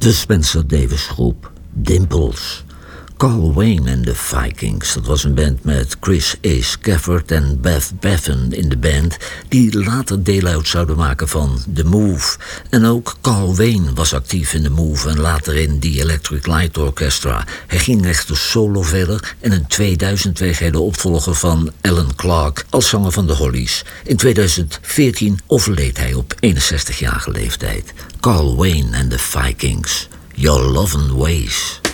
De Spencer Davis Groep, Dimples. Carl Wayne en de Vikings, dat was een band met Chris A. Scafford en Beth Bevan in de band, die later deel uit zouden maken van The Move. En ook Carl Wayne was actief in The Move en later in The Electric Light Orchestra. Hij ging echter solo verder en in 2000 kreeg hij de opvolger van Alan Clark als zanger van de Hollies. In 2014 overleed hij op 61-jarige leeftijd. Carl Wayne en de Vikings, Your Lovin' Ways.